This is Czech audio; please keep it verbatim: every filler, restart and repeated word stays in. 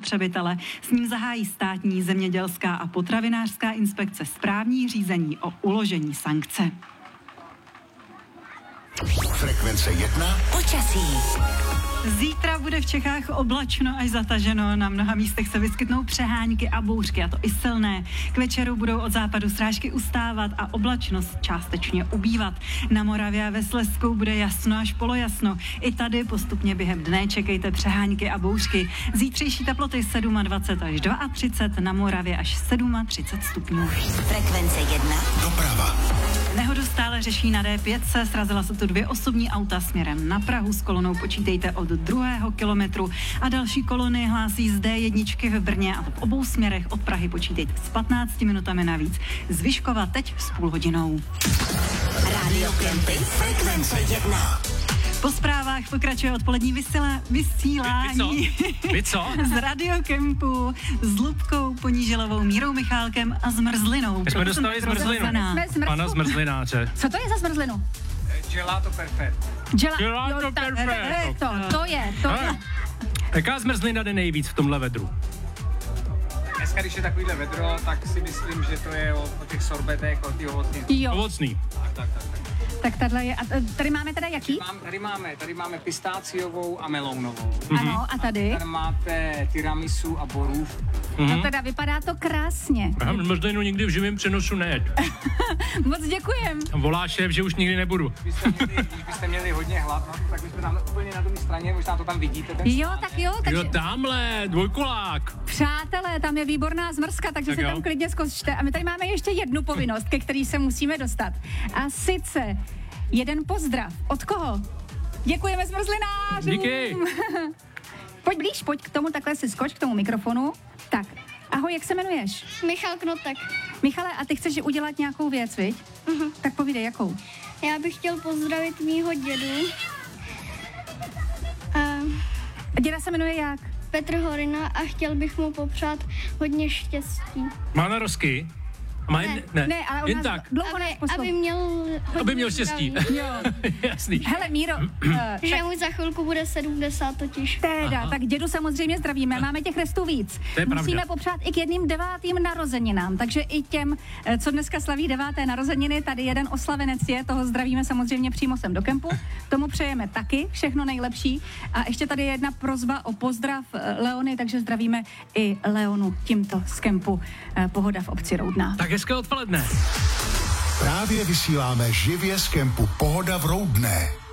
spotřebitele. S ním zahájí státní zemědělská a potravinářská inspekce správní řízení o uložení sankce. Frekvence jedna. Počasí. Zítra bude v Čechách oblačno až zataženo, na mnoha místech se vyskytnou přehánky a bouřky, a to i silné. K večeru budou od západu srážky ustávat a oblačnost částečně ubývat. Na Moravě a ve Slezsku bude jasno až polojasno. I tady postupně během dne čekejte přehánky a bouřky. Zítřejší teploty dvacet sedm až třicet dva, na Moravě až třicet sedm stupňů. Frekvence jedna. Doprava. Nehodu stále řeší na D pět, se srazila se tu dvě osobní auta směrem na Prahu, s kolonou počítejte od druhého kilometru a další kolony hlásí z D jedna v Brně, a to v obou směrech od Prahy počítejte s patnácti minutami navíc. Z Vyškova teď s půl hodinou. Rádio Camping. Frekvence jedna. Po zprávách pokračuje odpolední vysílá, vysílání Vy, vy co? Vy co? z Radiokempu s Lubkou Poníželovou, Mírou Michálkem a Zmrzlinou. My jsme dostali zmrzlinu. Pana zmrzlináře. Co to je za zmrzlinu? Gelato perfetto. Gela- Gelato jo, tak- perfetto. To, to je, to je. Jaká zmrzlina jde nejvíc v tomhle vedru? Dneska, když je takovýhle vedro, tak si myslím, že to je o, o těch sorbetech, o těch ovocných. Jo, Ovocný. Tak, tak, tak, tak. tak tahle je. A tady máme teda jaký? Mám, tady, máme, tady máme pistáciovou a melounovou. Ano, a tady? Tady máte tiramisu a borův. No teda vypadá to krásně. Já zmrzlinu nikdy v živém přenosu nejet. Moc děkujem. Volá šéf, že už nikdy nebudu. Když byste měli, když byste měli hodně hlad, no, tak my jsme tam úplně na druhé straně, možná to tam vidíte. Ten Jo, stán, tak jo, Jo, takže tamhle, dvojkulák. přátelé, tam je výborná zmrzka, takže Tak se jo. tam klidně zkočte. A my tady máme ještě jednu povinnost, ke který se musíme dostat. A sice jeden pozdrav. Od koho? Děkujeme zmrzlinářům. Díky. Pojď blíž, pojď k tomu, takhle si skoč k tomu mikrofonu. Tak, ahoj, jak se jmenuješ? Michal Knotek. Michale, a ty chceš udělat nějakou věc, viď? Uh-huh. Tak povídej, jakou? Já bych chtěl pozdravit mýho dědu. Uh, Děda se jmenuje jak? Petr Horina a chtěl bych mu popřát hodně štěstí. Má narosky? Má jen, ne, Ne, ale on jen nás tak. dlouho nás Aby, poslouchá. aby měl Aby měl štěstí. zdraví. Jo. Jasný. Hele, Míro, uh, Že mu za chvilku bude sedmdesát totiž. teda, tak dědu samozřejmě zdravíme, máme těch restů víc. To je Musíme pravda. popřát i k jedným devátým narozeninám, takže i těm, eh, co dneska slaví deváté narozeniny, tady jeden oslavenec je, toho zdravíme samozřejmě přímo sem do kempu, tomu přejeme taky všechno nejlepší. A ještě tady je jedna prosba o pozdrav eh, Leony, takže zdravíme i Leonu tímto z kempu eh, Pohoda v obci Roudná. Tak hezké odpoledne. Právě vysíláme živě z kempu Pohoda v Roudné.